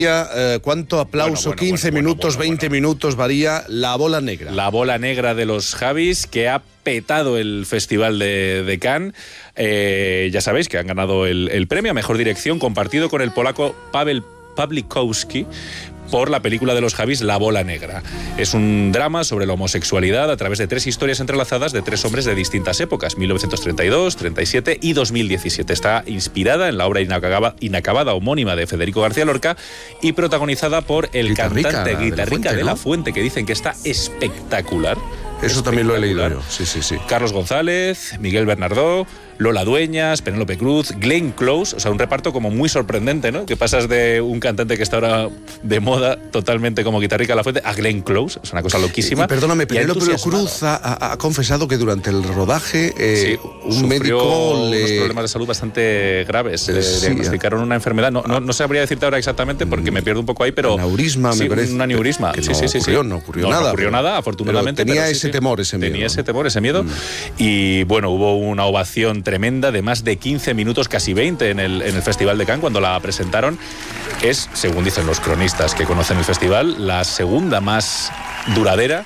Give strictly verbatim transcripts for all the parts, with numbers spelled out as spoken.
Eh, ¿Cuánto aplauso? Bueno, bueno, quince bueno, minutos, bueno, bueno, veinte bueno. minutos varía La Bola Negra. La Bola Negra de los Javis, que ha petado el Festival de, de Cannes. Eh, ya sabéis que han ganado el, el premio a Mejor Dirección, compartido con el polaco Paweł Pawlikowski, por la película de los Javis, La Bola Negra. Es un drama sobre la homosexualidad a través de tres historias entrelazadas de tres hombres de distintas épocas, mil novecientos treinta y dos, treinta y siete y dos mil diecisiete. Está inspirada en la obra inacabada, inacabada homónima de Federico García Lorca y protagonizada por el Guitarrica, cantante de Guitarrica la Fuente, de la ¿no? Fuente, que dicen que está espectacular. Eso también lo he leído yo. Sí, sí, sí. Carlos González, Miguel Bernardó, Lola Dueñas, Penélope Cruz, Glenn Close, o sea, un reparto como muy sorprendente, ¿no? Que pasas de un cantante que está ahora de moda totalmente como Guitarrica de la Fuente a Glenn Close, es una cosa loquísima. Y, y perdóname, Penélope Cruz ha, ha, ha confesado que durante el rodaje eh, sí, un médico le... unos problemas de salud bastante graves, le sí, diagnosticaron una enfermedad, no, no, no sabría decirte ahora exactamente porque me pierdo un poco ahí, pero... Aneurisma, sí, me parece. Un aneurisma, que sí, no sí, sí, ocurrió, sí. No ocurrió no, nada. No ocurrió pero, nada, afortunadamente. Pero tenía pero ese sí, temor, ese miedo. Tenía ese temor, ese miedo. Mm. Y bueno, hubo una ovación tremenda de más de quince minutos, casi veinte, en el, en el Festival de Cannes cuando la presentaron. Es, según dicen los cronistas que conocen el festival, la segunda más duradera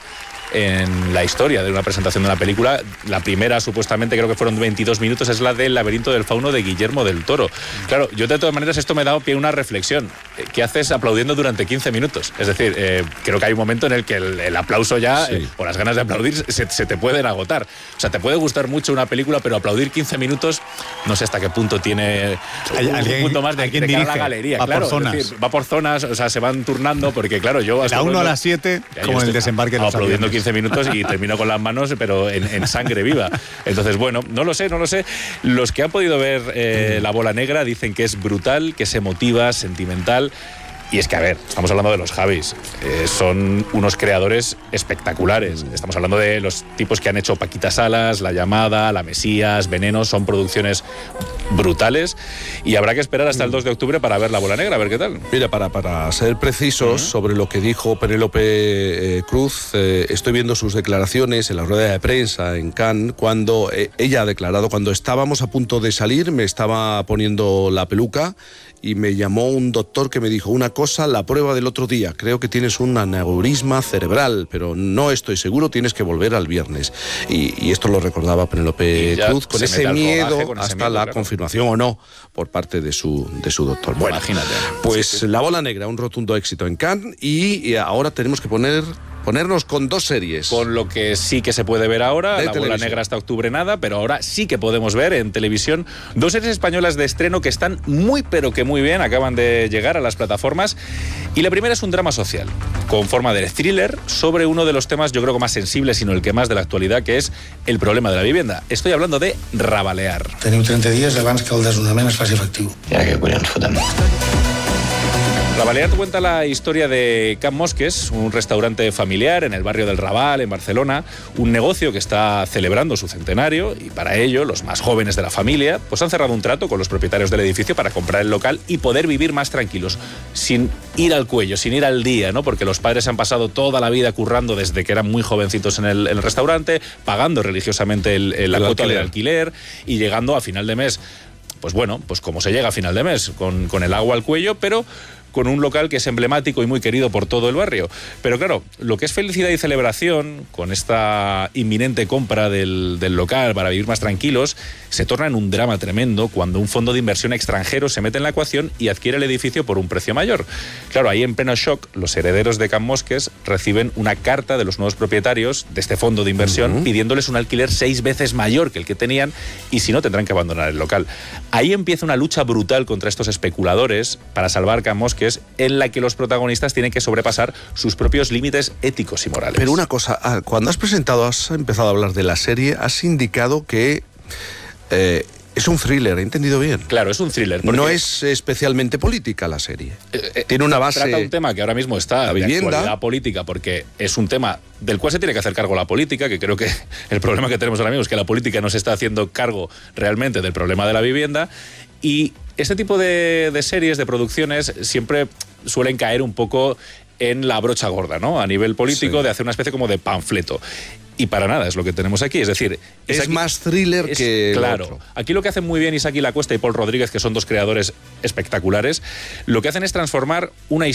en la historia de una presentación de una película. La primera, supuestamente, creo que fueron veintidós minutos, es la del Laberinto del Fauno de Guillermo del Toro. Claro, yo de todas maneras esto me ha dado pie a una reflexión. ¿Qué haces aplaudiendo durante quince minutos? Es decir, eh, creo que hay un momento en el que el, el aplauso ya, sí. eh, o las ganas de aplaudir, se, se te pueden agotar. O sea, te puede gustar mucho una película, pero aplaudir quince minutos, no sé hasta qué punto tiene un, un punto más de, de cara a la galería. Va claro, por zonas. Es decir, va por zonas, o sea, se van turnando, porque claro, yo... De la uno a las siete, como el desembarque de los aplaudiendo aviones. quince minutos y termino con las manos, pero en, en sangre viva. Entonces, bueno, no lo sé, no lo sé. Los que han podido ver eh, La Bola Negra dicen que es brutal, que es emotiva, sentimental. Y es que, a ver, estamos hablando de los Javis. Eh, son unos creadores espectaculares. Estamos hablando de los tipos que han hecho Paquita Salas, La Llamada, La Mesías, Veneno. Son producciones brutales. Y habrá que esperar hasta el dos de octubre para ver La Bola Negra, a ver qué tal. Mira, para, para ser precisos uh-huh. sobre lo que dijo Penélope eh, Cruz, eh, estoy viendo sus declaraciones en la rueda de prensa en Cannes, cuando eh, ella ha declarado, cuando estábamos a punto de salir, me estaba poniendo la peluca y me llamó un doctor que me dijo una cosa, la prueba del otro día, creo que tienes un aneurisma cerebral, pero no estoy seguro, tienes que volver al viernes. Y, y esto lo recordaba Penélope Cruz, con ese miedo con ese hasta miedo, la claro. confirmación o no por parte de su, de su doctor. Bueno, imagínate. Pues sí, sí. La Bola Negra, un rotundo éxito en Cannes, y, y ahora tenemos que poner... ponernos con dos series. Con lo que sí que se puede ver ahora, de La televisión. Bola Negra hasta octubre nada, pero ahora sí que podemos ver en televisión dos series españolas de estreno que están muy pero que muy bien, acaban de llegar a las plataformas. Y la primera es un drama social, con forma de thriller, sobre uno de los temas yo creo que más sensibles, sino el que más de la actualidad, que es el problema de la vivienda. Estoy hablando de Rabalear. Teniu trenta dies abans que el desnonament es faci efectiu. I ara què collons fotem? Rabalear cuenta la historia de Can Mosques, un restaurante familiar en el barrio del Raval, en Barcelona, un negocio que está celebrando su centenario y para ello los más jóvenes de la familia pues han cerrado un trato con los propietarios del edificio para comprar el local y poder vivir más tranquilos, sin ir al cuello, sin ir al día, ¿no? Porque los padres han pasado toda la vida currando desde que eran muy jovencitos en el, en el restaurante, pagando religiosamente el, el, la el cuota alquiler. del alquiler y llegando a final de mes, pues bueno, pues como se llega a final de mes, con, con el agua al cuello, pero con un local que es emblemático y muy querido por todo el barrio. Pero claro, lo que es felicidad y celebración, con esta inminente compra del, del local para vivir más tranquilos, se torna en un drama tremendo cuando un fondo de inversión extranjero se mete en la ecuación y adquiere el edificio por un precio mayor. Claro, ahí en pleno shock, los herederos de Can Mosques reciben una carta de los nuevos propietarios de este fondo de inversión uh-huh. pidiéndoles un alquiler seis veces mayor que el que tenían y si no tendrán que abandonar el local. Ahí empieza una lucha brutal contra estos especuladores para salvar Can Mosques, en la que los protagonistas tienen que sobrepasar sus propios límites éticos y morales. Pero una cosa, cuando has presentado, has empezado a hablar de la serie, has indicado que eh, es un thriller, ¿he entendido bien? Claro, es un thriller. No es especialmente política la serie. Eh, eh, Tiene una base... Trata un tema que ahora mismo está la de vivienda. actualidad política, porque es un tema del cual se tiene que hacer cargo la política, que creo que el problema que tenemos ahora mismo es que la política no se está haciendo cargo realmente del problema de la vivienda. Y este tipo de, de series, de producciones, siempre suelen caer un poco en la brocha gorda, ¿no? A nivel político, sí. de hacer una especie como de panfleto. Y para nada es lo que tenemos aquí. Es decir, es aquí, más thriller es, que. Claro. Otro. Aquí lo que hacen muy bien Isaki Lacuesta y Paul Rodríguez, que son dos creadores espectaculares, lo que hacen es transformar una historia